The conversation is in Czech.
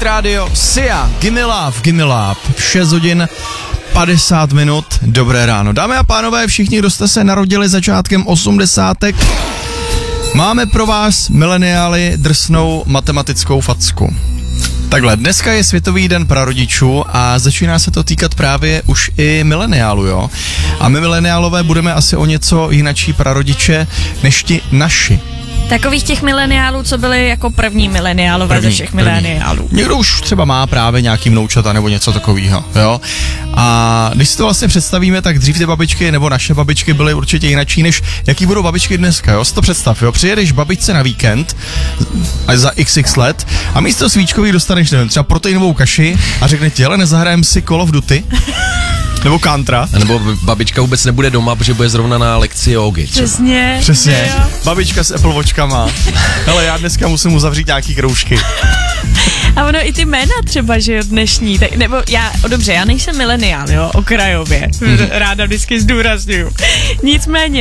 Hit Radio, Sia, Gimme Love, 6 hodin 50 minut, dobré ráno. Dámy a pánové, všichni, kdo jste se narodili začátkem 80. máme pro vás mileniály drsnou matematickou facku. Takhle, dneska je Světový den prarodičů a začíná se to týkat právě už i mileniálu, jo? A my mileniálové budeme asi o něco jinačí prarodiče než ti naši. Takových těch mileniálů, co byli jako první mileniálové ze všech mileniálů. Někdo už třeba má právě nějaký vnoučata nebo něco takového, jo. A když si to vlastně představíme, tak dřív ty babičky nebo naše babičky byly určitě jinačí, než jaký budou babičky dneska, jo. Si to představ, jo. Přijedeš babičce na víkend až za xx let a místo svíčkových dostaneš, nevím, třeba proteinovou kaši a řekne ti, hele, nezahrajem si Call of Duty? Nebo Contra. A nebo babička vůbec nebude doma, protože bude zrovna na lekci jógy. Přesně. Babička s Apple Watchkama. Hele, já dneska musím uzavřít nějaký kroužky. A ono i ty jména třeba, že jo, dnešní, tak, nebo já nejsem mileniál, jo, okrajově. Ráda vždycky zdůrazňuju. Nicméně,